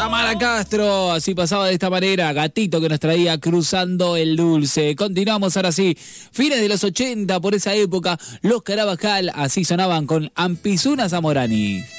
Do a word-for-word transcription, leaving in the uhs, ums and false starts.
Tamara Castro, así pasaba de esta manera, Gatito que nos traía Cruzando el Dulce. Continuamos ahora sí, fines de los ochenta, por esa época, los Carabajal, así sonaban con Ampizuna Zamorani.